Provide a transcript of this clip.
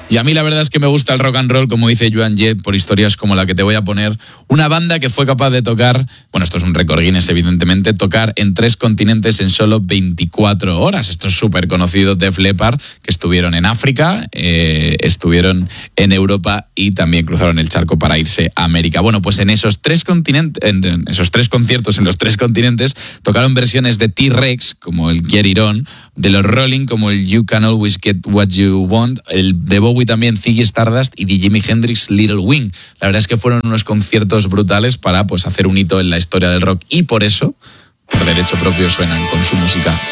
Y a mí la verdad es que me gusta el rock and roll, como dice Joan Jett, por historias como la que te voy a poner. Una banda que fue capaz de tocar, bueno, esto es un récord Guinness evidentemente, tocar en 3 continentes en solo 24 horas. Esto es súper conocido, Def Leppard, que estuvieron en África, estuvieron en Europa y también cruzaron el charco para irse a América. Bueno, pues en esos 3 continentes, en esos 3 conciertos en los 3 continentes, tocaron versiones de T-Rex, como el Get It On, de los Rolling, como el You Can Always Get What You Want, el de Bowie también, Ziggy Stardust, y de Jimi Hendrix, Little Wing. La verdad es que fueron unos conciertos brutales para pues hacer un hito en la historia del rock, y por eso, por derecho propio, suenan con su música.